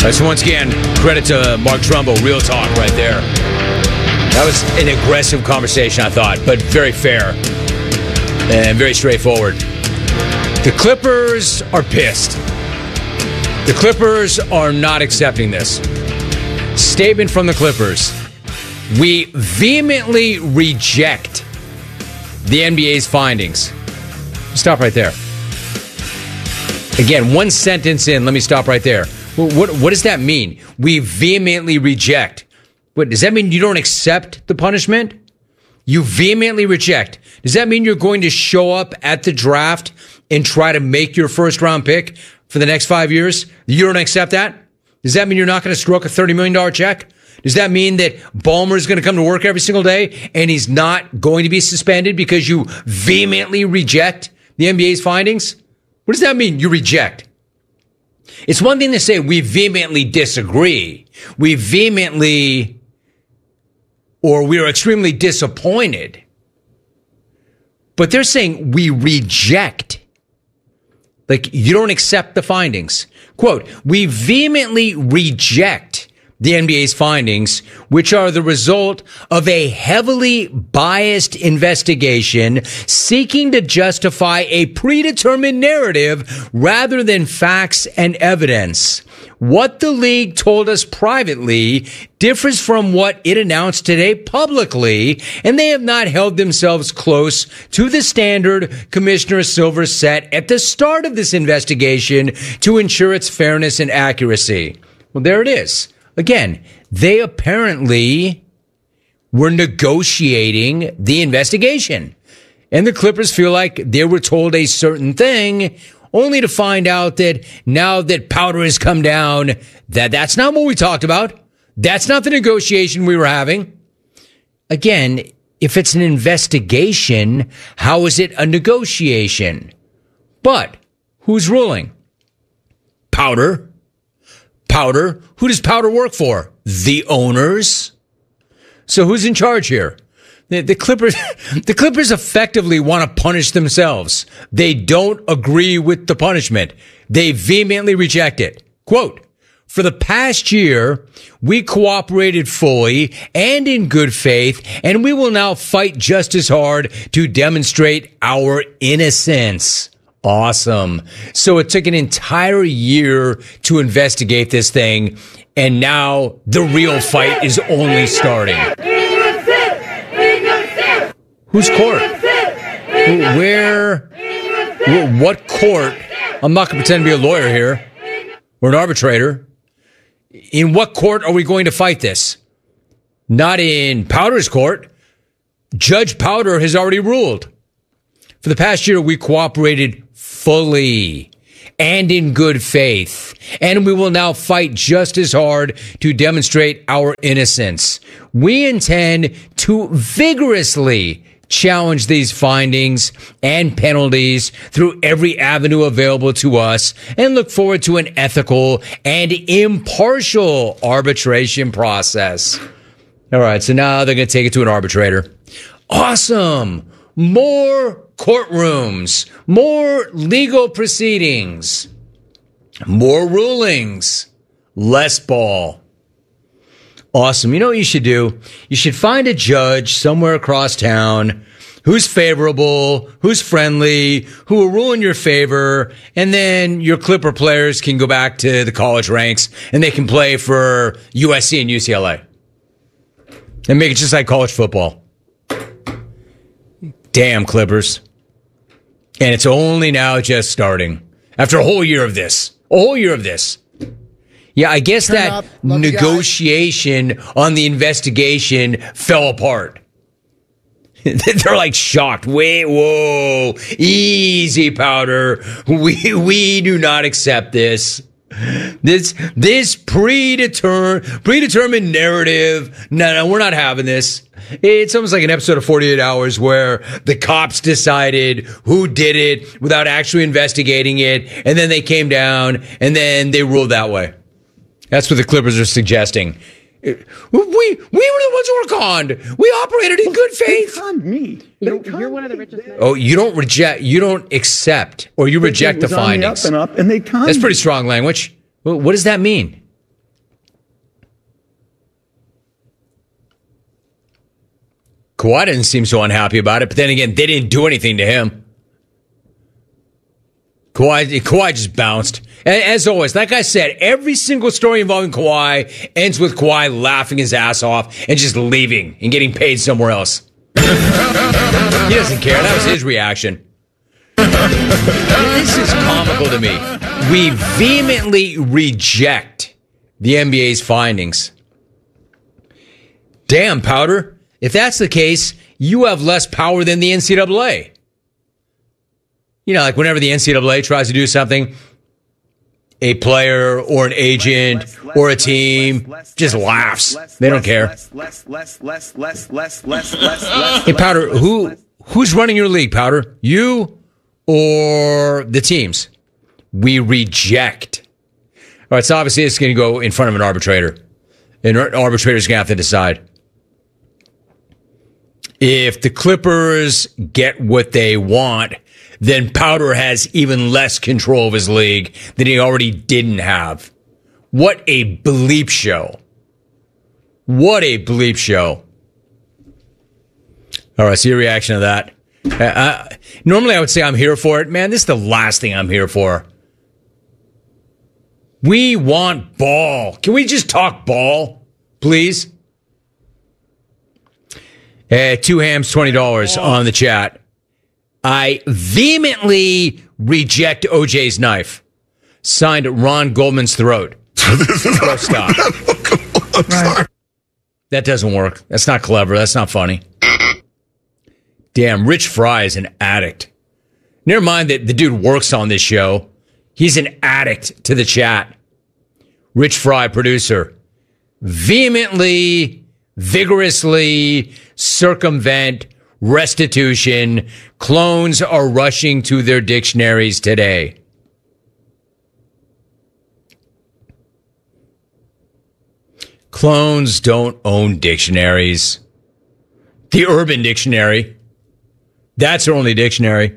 So once again, credit to Mark Trumbo, real talk right there. That was an aggressive conversation, I thought, but very fair and very straightforward. The Clippers are pissed. The Clippers are not accepting this. Statement from the Clippers. We vehemently reject the NBA's findings. Stop right there. Again, one sentence in, let me stop right there. What does that mean? We vehemently reject. What does that mean? You don't accept the punishment? You vehemently reject. Does that mean you're going to show up at the draft and try to make your first round pick for the next 5 years? You don't accept that? Does that mean you're not going to stroke a $30 million check? Does that mean that Ballmer is going to come to work every single day and he's not going to be suspended because you vehemently reject the NBA's findings? What does that mean? You reject. It's one thing to say we vehemently disagree. We vehemently, or we are extremely disappointed. But they're saying we reject. Like, you don't accept the findings. Quote, we vehemently reject the NBA's findings, which are the result of a heavily biased investigation seeking to justify a predetermined narrative rather than facts and evidence. What the league told us privately differs from what it announced today publicly, and they have not held themselves close to the standard Commissioner Silver set at the start of this investigation to ensure its fairness and accuracy. Well, there it is. Again, they apparently were negotiating the investigation. And the Clippers feel like they were told a certain thing, only to find out that now that powder has come down, that's not what we talked about. That's not the negotiation we were having. Again, if it's an investigation, how is it a negotiation? But who's ruling? Powder. Powder. Who does Powder work for? The owners. So who's in charge here? The Clippers effectively want to punish themselves. They don't agree with the punishment. They vehemently reject it. Quote, for the past year, we cooperated fully and in good faith, and we will now fight just as hard to demonstrate our innocence. Awesome. So it took an entire year to investigate this thing, and now the real fight is only starting. Whose court? Where? What court? I'm not going to pretend to be a lawyer here or an arbitrator. In what court are we going to fight this? Not in Powder's court. Judge Powder has already ruled. For the past year, we cooperated fully and in good faith, and we will now fight just as hard to demonstrate our innocence. We intend to vigorously challenge these findings and penalties through every avenue available to us and look forward to an ethical and impartial arbitration process. All right, so now they're going to take it to an arbitrator. Awesome. More courtrooms, more legal proceedings, more rulings, less ball. Awesome. You know what you should do? You should find a judge somewhere across town who's favorable, who's friendly, who will rule in your favor, and then your Clipper players can go back to the college ranks and they can play for USC and UCLA. And make it just like college football. Damn, Clippers. And it's only now just starting. After a whole year of this. A whole year of this. Yeah, I guess that negotiation on the investigation fell apart. They're like shocked. Wait, whoa. Easy, Powder. We do not accept this. This predetermined narrative. No, we're not having this. It's almost like an episode of 48 Hours where the cops decided who did it without actually investigating it, and then they came down, and then they ruled that way. That's what the Clippers are suggesting. We were the ones who were conned. We operated in good faith. They conned me. You're one of the richest men. Oh, you don't accept, or you reject the findings. On the up and up, and they conned That's pretty strong language. What does that mean? Kawhi didn't seem so unhappy about it, but then again, they didn't do anything to him. Kawhi just bounced. As always, like I said, every single story involving Kawhi ends with Kawhi laughing his ass off and just leaving and getting paid somewhere else. He doesn't care. That was his reaction. This is comical to me. We vehemently reject the NBA's findings. Damn, Powder. If that's the case, you have less power than the NCAA. You know, like whenever the NCAA tries to do something, a player or an agent or a team just laughs. They don't care. Hey, Powder, who's running your league, Powder? You or the teams? We reject. All right, so obviously it's going to go in front of an arbitrator. And an arbitrator's going to have to decide. If the Clippers get what they want, then Powder has even less control of his league than he already didn't have. What a bleep show. What a bleep show. All right, so your reaction to that. Normally I would say I'm here for it. Man, this is the last thing I'm here for. We want ball. Can we just talk ball, please? 2 hams, $20 on the chat. I vehemently reject OJ's knife. Signed Ron Goldman's throat. Go stop. Right. That doesn't work. That's not clever. That's not funny. Damn, Rich Fry is an addict. Never mind that the dude works on this show. He's an addict to the chat. Rich Fry, producer. Vehemently, vigorously circumvent restitution. Clones are rushing to their dictionaries today. Clones don't own dictionaries. The Urban Dictionary. That's their only dictionary.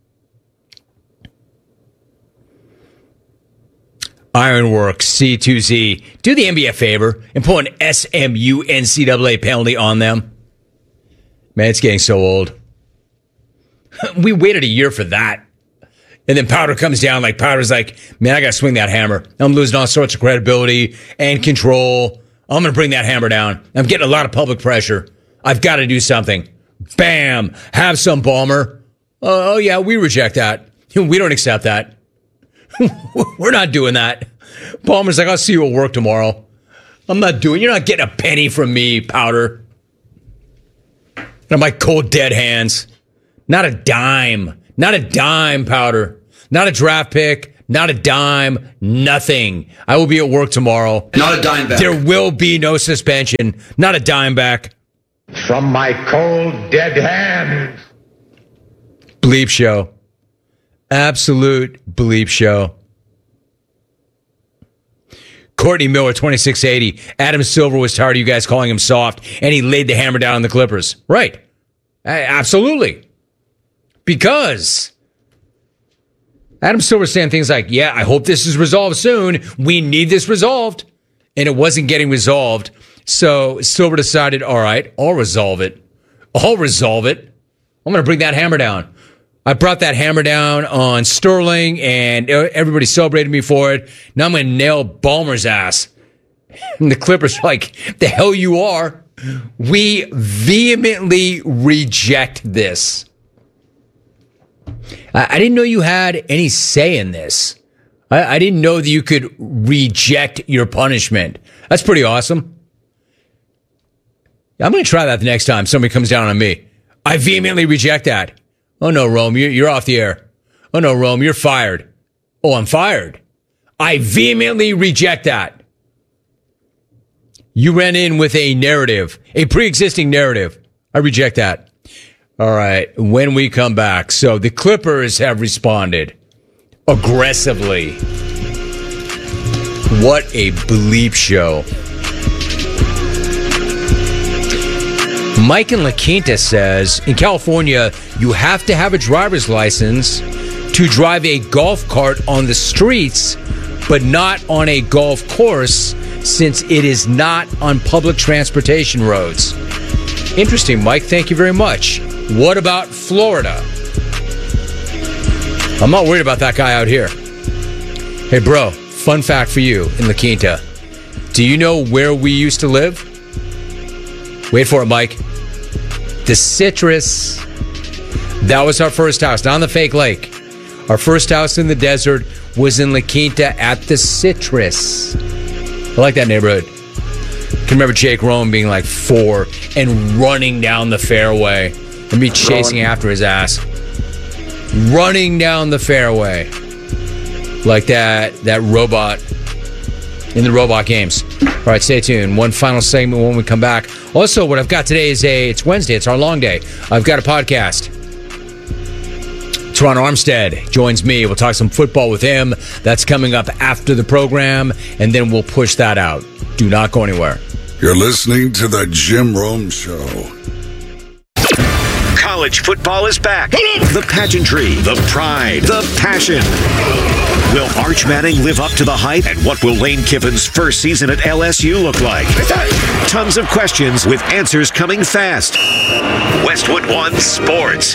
Ironworks, C2Z. Do the NBA a favor and pull an SMU NCAA penalty on them. Man, it's getting so old. We waited a year for that. And then Powder comes down like Powder's like, man, I got to swing that hammer. I'm losing all sorts of credibility and control. I'm going to bring that hammer down. I'm getting a lot of public pressure. I've got to do something. Bam. Have some, Ballmer. Oh, yeah, we reject that. We don't accept that. We're not doing that. Ballmer's like, I'll see you at work tomorrow. You're not getting a penny from me, Powder. And my cold, dead hands. Not a dime. Not a dime, Powder. Not a draft pick. Not a dime. Nothing. I will be at work tomorrow. Not a dime back. There will be no suspension. Not a dime back. From my cold, dead hands. Bleep show. Absolute bleep show. Courtney Miller, 2680. Adam Silver was tired of you guys calling him soft, and he laid the hammer down on the Clippers. Right. Absolutely. Because Adam Silver saying things like, yeah, I hope this is resolved soon. We need this resolved. And it wasn't getting resolved. So Silver decided, all right, I'll resolve it. I'm going to bring that hammer down. I brought that hammer down on Sterling, and everybody celebrated me for it. Now I'm going to nail Ballmer's ass. And the Clippers are like, the hell you are. We vehemently reject this. I didn't know you had any say in this. I didn't know that you could reject your punishment. That's pretty awesome. I'm going to try that the next time somebody comes down on me. I vehemently reject that. Oh, no, Rome, you're off the air. Oh, no, Rome, you're fired. Oh, I'm fired. I vehemently reject that. You ran in with a narrative, a pre-existing narrative. I reject that. All right, when we come back. So the Clippers have responded aggressively. What a bleep show. Mike in La Quinta says, in California, you have to have a driver's license to drive a golf cart on the streets, but not on a golf course, since it is not on public transportation roads. Interesting, Mike. Thank you very much. What about Florida? I'm not worried about that guy out here. Hey, bro, fun fact for you in La Quinta. Do you know where we used to live? Wait for it, Mike. The Citrus. That was our first house, not on the fake lake. Our first house in the desert was in La Quinta at the Citrus. I like that neighborhood. I can remember Jake Rome being like 4 and running down the fairway and me chasing after his ass. Running down the fairway. Like that robot in the robot games. All right, stay tuned. One final segment when we come back. Also, what I've got today is it's Wednesday. It's our long day. I've got a podcast. Teron Armstead joins me. We'll talk some football with him. That's coming up after the program, and then we'll push that out. Do not go anywhere. You're listening to the Jim Rome Show. College football is back. The pageantry, the pride, the passion. Will Arch Manning live up to the hype? And what will Lane Kiffin's first season at LSU look like? Tons of questions with answers coming fast. Westwood One Sports.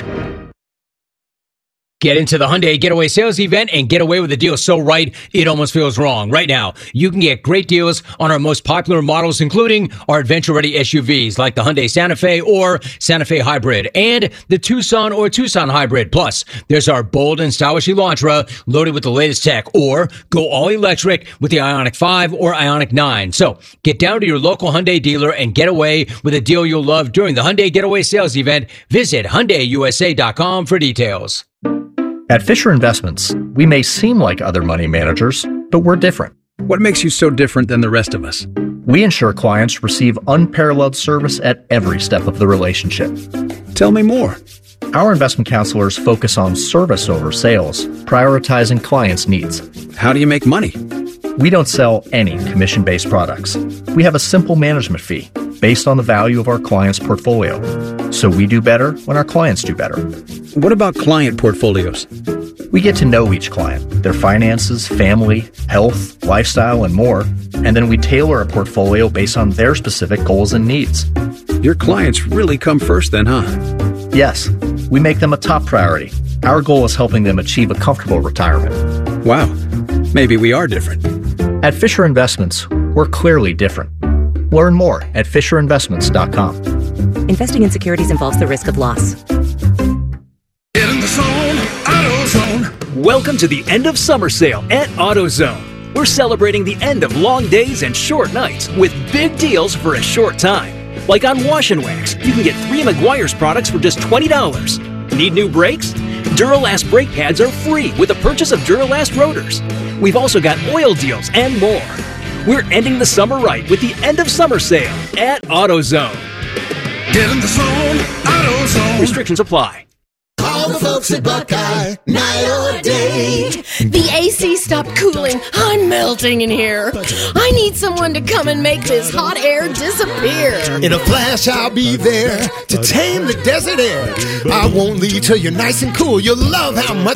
Get into the Hyundai Getaway Sales Event and get away with a deal so right, it almost feels wrong. Right now, you can get great deals on our most popular models, including our adventure-ready SUVs like the Hyundai Santa Fe or Santa Fe Hybrid and the Tucson or Tucson Hybrid. Plus, there's our bold and stylish Elantra loaded with the latest tech, or go all-electric with the Ioniq 5 or Ioniq 9. So, get down to your local Hyundai dealer and get away with a deal you'll love during the Hyundai Getaway Sales Event. Visit HyundaiUSA.com for details. At Fisher Investments, we may seem like other money managers, but we're different. What makes you so different than the rest of us? We ensure clients receive unparalleled service at every step of the relationship. Tell me more. Our investment counselors focus on service over sales, prioritizing clients' needs. How do you make money? We don't sell any commission-based products. We have a simple management fee based on the value of our client's portfolio. So we do better when our clients do better. What about client portfolios? We get to know each client, their finances, family, health, lifestyle, and more, and then we tailor a portfolio based on their specific goals and needs. Your clients really come first then, huh? Yes, we make them a top priority. Our goal is helping them achieve a comfortable retirement. Wow, maybe we are different. At Fisher Investments, we're clearly different. Learn more at FisherInvestments.com. Investing in securities involves the risk of loss. Get in the zone, AutoZone. Welcome to the end of summer sale at AutoZone. We're celebrating the end of long days and short nights with big deals for a short time. Like on Wash and Wax, you can get 3 Meguiar's products for just $20. Need new brakes? Duralast brake pads are free with the purchase of Duralast rotors. We've also got oil deals and more. We're ending the summer right with the end of summer sale at AutoZone. Get in the zone, AutoZone. Restrictions apply. All the folks at Buckeye, night or day. The AC stopped cooling. I'm melting in here. I need someone to come and make this hot air disappear. In a flash, I'll be there to tame the desert air. I won't leave till you're nice and cool. You'll love how much